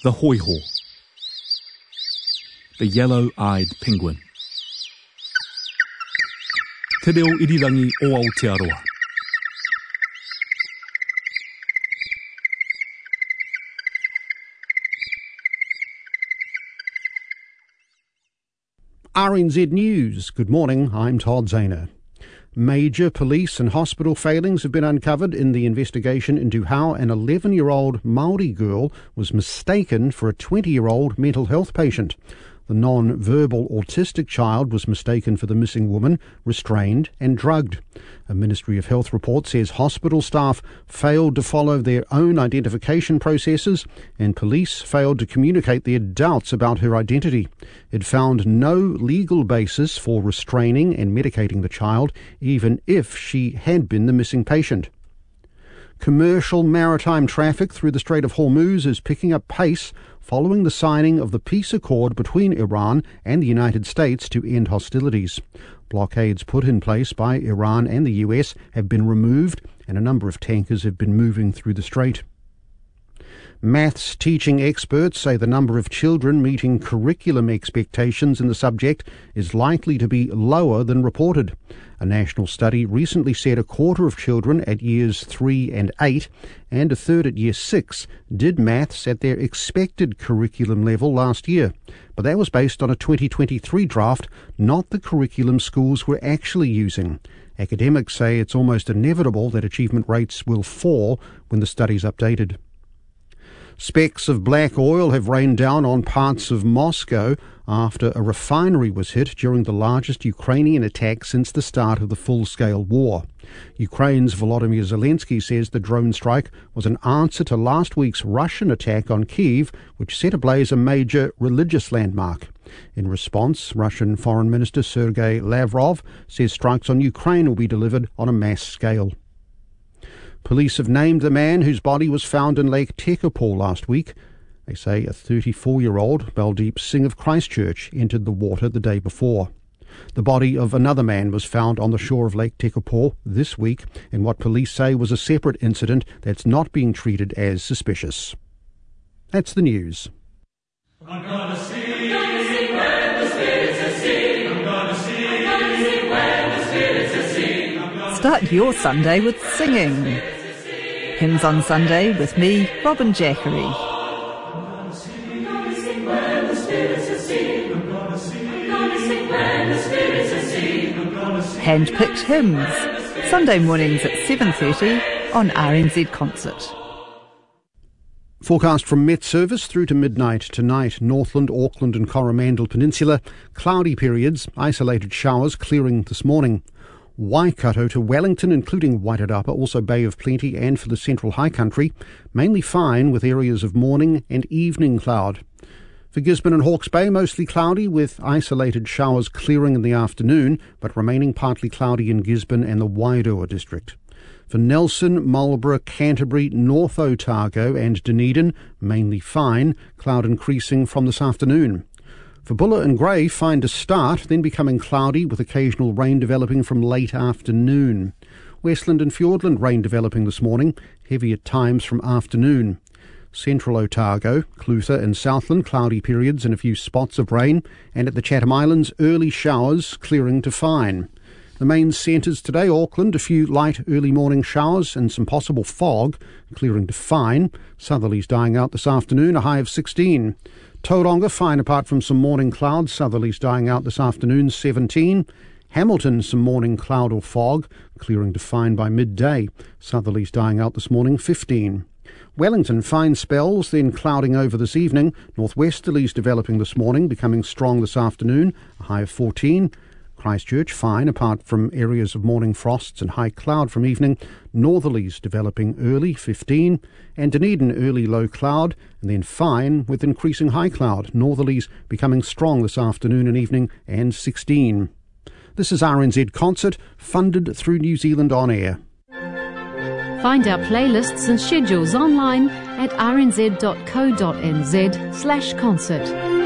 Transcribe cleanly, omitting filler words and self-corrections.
The hoiho. The yellow-eyed penguin. Te reo irirangi o Aotearoa. RNZ News. Good morning, I'm Todd Zahner. Major police and hospital failings have been uncovered in the investigation into how an 11-year-old Māori girl was mistaken for a 20-year-old mental health patient. The non-verbal autistic child was mistaken for the missing woman, restrained and drugged. A Ministry of Health report says hospital staff failed to follow their own identification processes and police failed to communicate their doubts about her identity. It found no legal basis for restraining and medicating the child, even if she had been the missing patient. Commercial maritime traffic through the Strait of Hormuz is picking up pace following the signing of the peace accord between Iran and the United States to end hostilities. Blockades put in place by Iran and the US have been removed and a number of tankers have been moving through the strait. Maths teaching experts say the number of children meeting curriculum expectations in the subject is likely to be lower than reported. A national study recently said a quarter of children at years 3 and 8 and a third at year 6 did maths at their expected curriculum level last year. But that was based on a 2023 draft, not the curriculum schools were actually using. Academics say it's almost inevitable that achievement rates will fall when the study's updated. Specks of black oil have rained down on parts of Moscow after a refinery was hit during the largest Ukrainian attack since the start of the full-scale war. Ukraine's Volodymyr Zelensky says the drone strike was an answer to last week's Russian attack on Kyiv, which set ablaze a major religious landmark. In response, Russian Foreign Minister Sergei Lavrov says strikes on Ukraine will be delivered on a mass scale. Police have named the man whose body was found in Lake Tekapo last week. They say a 34-year-old, Baldeep Singh of Christchurch, entered the water the day before. The body of another man was found on the shore of Lake Tekapo this week in what police say was a separate incident that's not being treated as suspicious. That's the news. I'm gonna sing when the spirits are sing. I'm gonna sing when the spirits are sing. Start your Sunday with singing. Hymns on Sunday with me, Robin Jackery. Hand-picked hymns. Sunday mornings at 7:30 on RNZ Concert. Forecast from Met Service through to midnight tonight. Northland, Auckland and Coromandel Peninsula. Cloudy periods, isolated showers clearing this morning. Waikato to Wellington, including Wairarapa, also Bay of Plenty and for the central high country. Mainly fine with areas of morning and evening cloud. For Gisborne and Hawke's Bay, mostly cloudy with isolated showers clearing in the afternoon, but remaining partly cloudy in Gisborne and the Wairoa district. For Nelson, Marlborough, Canterbury, North Otago and Dunedin, mainly fine, cloud increasing from this afternoon. For Buller and Grey, fine to start, then becoming cloudy with occasional rain developing from late afternoon. Westland and Fiordland, rain developing this morning, heavy at times from afternoon. Central Otago, Clutha and Southland, cloudy periods and a few spots of rain, and at the Chatham Islands, early showers clearing to fine. The main centres today, Auckland, a few light early morning showers and some possible fog, clearing to fine. Southerlies dying out this afternoon, a high of 16. Tauranga, fine apart from some morning clouds, southerlies dying out this afternoon, 17. Hamilton, some morning cloud or fog, clearing to fine by midday. Southerlies dying out this morning, 15. Wellington, fine spells, then clouding over this evening. Northwesterlies developing this morning, becoming strong this afternoon, a high of 14. Christchurch, fine apart from areas of morning frosts and high cloud from evening. Northerlies developing early, 15. And Dunedin, early low cloud, and then fine with increasing high cloud. Northerlies becoming strong this afternoon and evening, and 16. This is RNZ Concert, funded through New Zealand On Air. Find our playlists and schedules online at rnz.co.nz/concert.